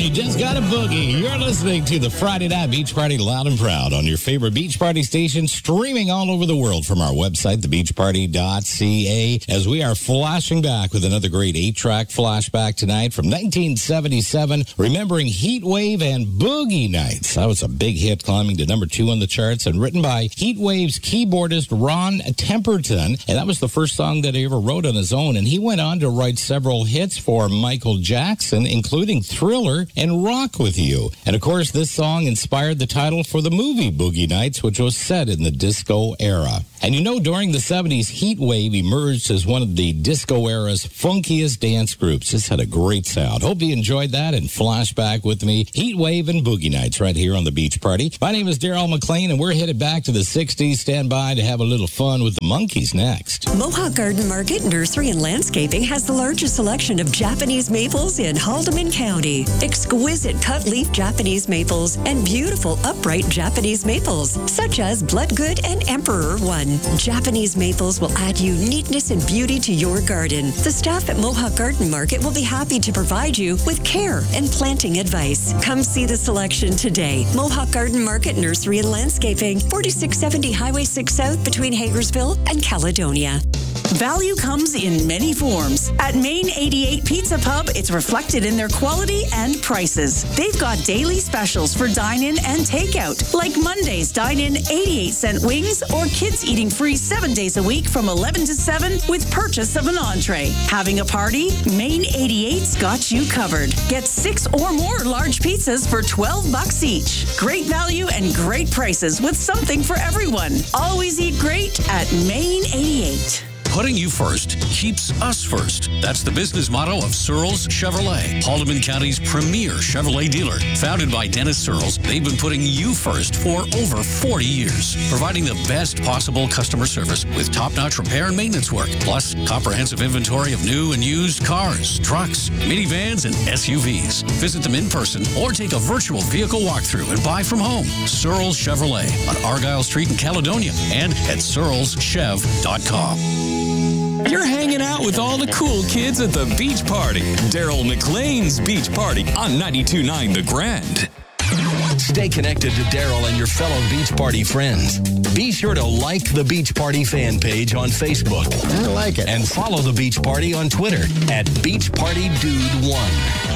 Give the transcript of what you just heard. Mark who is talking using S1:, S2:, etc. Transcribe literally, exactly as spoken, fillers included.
S1: you just got a boogie. You're listening to the Friday Night Beach Party loud and proud on your favorite beach party station, streaming all over the world from our website, the beach party dot c a, as we are flashing back with another great eight-track flashback tonight from nineteen seventy-seven, remembering Heat Wave and Boogie Nights. That was a big hit, climbing to number two on the charts, and written by Heat Wave's keyboardist Ron Temperton, and that was the first song that he ever wrote on his own, and he went on to write several hits for Michael Jackson, including Thriller and Rock With You. And of course, this song inspired the title for the movie Boogie Nights, which was set in the disco era. And you know, during the seventies, Heat Wave emerged as one of the disco era's funkiest dance groups. This had a great sound. Hope you enjoyed that and flashback with me. Heat Wave and Boogie Nights right here on the Beach Party. My name is Daryl McLean, and we're headed back to the sixties. Stand by to have a little fun with the Monkees next.
S2: Mohawk Garden Market Nursery and Landscaping has the largest selection of Japanese maples in Haldeman County. Exquisite cut-leaf Japanese maples and beautiful upright Japanese maples, such as Bloodgood and Emperor One. Japanese maples will add uniqueness and beauty to your garden. The staff at Mohawk Garden Market will be happy to provide you with care and planting advice. Come see the selection today. Mohawk Garden Market Nursery and Landscaping, forty-six seventy Highway six South between Hagersville and Caledonia.
S3: Value comes in many forms. At Main eighty-eight Pizza Pub, it's reflected in their quality and prices. They've got daily specials for dine-in and takeout, like Monday's dine-in eighty-eight cent wings or kids eating free seven days a week from eleven to seven with purchase of an entree. Having a party? Main eighty-eight's got you covered. Get six or more large pizzas for twelve bucks each. Great value and great prices with something for everyone. Always eat great at Main eighty-eight.
S4: Putting you first keeps us first. That's the business motto of Searles Chevrolet, Haldeman County's premier Chevrolet dealer. Founded by Dennis Searles, they've been putting you first for over forty years, providing the best possible customer service with top-notch repair and maintenance work, plus comprehensive inventory of new and used cars, trucks, minivans, and S U Vs. Visit them in person or take a virtual vehicle walkthrough and buy from home. Searles Chevrolet on Argyle Street in Caledonia and at searles chev dot com.
S5: You're hanging out with all the cool kids at the Beach Party. Daryl McLean's Beach Party on ninety-two point nine The Grand.
S6: Stay connected to Daryl and your fellow Beach Party friends. Be sure to like the Beach Party fan page on Facebook.
S7: I like it.
S6: And follow the Beach Party on Twitter at Beach Party Dude one.